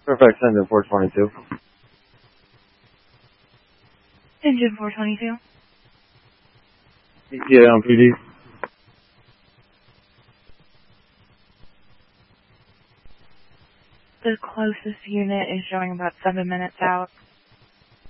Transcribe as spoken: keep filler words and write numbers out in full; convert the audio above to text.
Perfect, send in four twenty-two. Engine four twenty-two. Yeah, on P D. The closest unit is showing about seven minutes out.